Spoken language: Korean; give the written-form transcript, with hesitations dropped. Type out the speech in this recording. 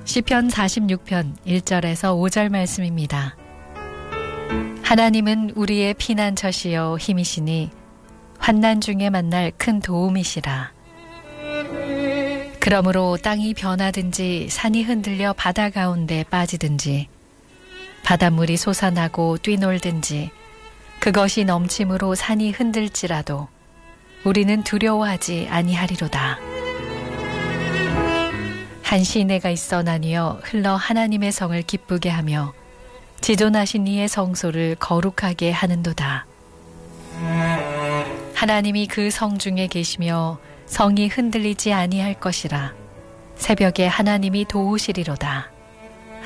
시편 46편 1절에서 5절 말씀입니다. 하나님은 우리의 피난처시여 힘이시니 환난 중에 만날 큰 도움이시라. 그러므로 땅이 변하든지 산이 흔들려 바다 가운데 빠지든지 바닷물이 솟아나고 뛰놀든지 그것이 넘침으로 산이 흔들지라도 우리는 두려워하지 아니하리로다. 한 시내가 있어 나뉘어 흘러 하나님의 성을 기쁘게 하며 지존하신 이의 성소를 거룩하게 하는도다. 하나님이 그 성 중에 계시며 성이 흔들리지 아니할 것이라. 새벽에 하나님이 도우시리로다.